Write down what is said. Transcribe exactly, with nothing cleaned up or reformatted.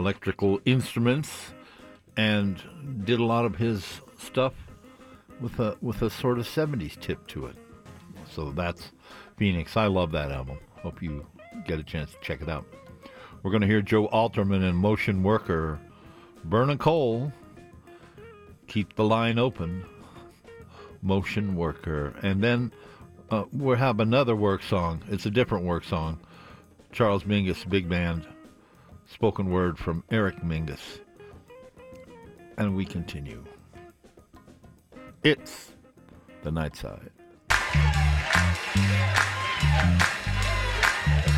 electrical instruments, and did a lot of his stuff with a with a sort of seventies tip to it. So that's Phoenix. I love that album. Hope you get a chance to check it out. We're going to hear Joe Alterman and Motion Worker, Burning Coal, Keep the Line Open, Motion Worker. And then uh, we'll have another work song. It's a different work song. Charles Mingus Big Band, spoken word from Eric Mingus. And we continue. It's the Night Side.